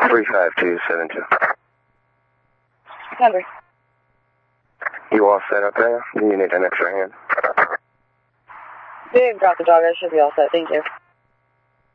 35272. Number. You all set up there? Do you need an extra hand? They dropped the dog. I should be all set. Thank you.